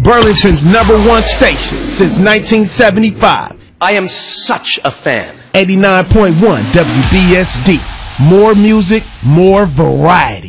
Burlington's #1 station since 1975. I am such a fan. 89.1 WBSD. More music, more variety.